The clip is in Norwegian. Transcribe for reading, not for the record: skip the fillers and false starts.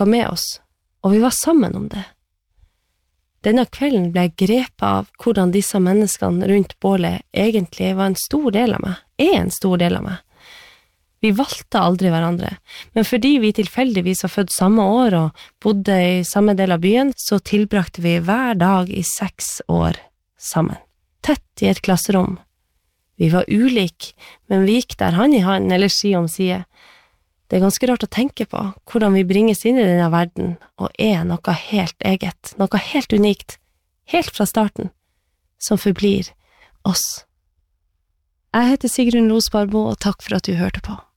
var med oss, og vi var sammen om det. Denne kvelden ble jeg grepet av hvordan disse menneskene rundt bålet egentlig var en stor del av meg, en stor del av meg. Vi valgte aldri hverandre, men fordi vi tilfeldigvis var født samme år og bodde i samme del av byen, så tilbrakte vi hver dag i 6 år sammen, tett i et klasserom. Vi var ulike, men vi gikk der hand i hand eller side om side. Det ganske rart å tenke på hvordan vi bringes inn i denne verden og noe helt eget, noe helt unikt, helt fra starten, som forblir oss. Jeg heter Sigrun Losbarbo, og takk for at du hørte på.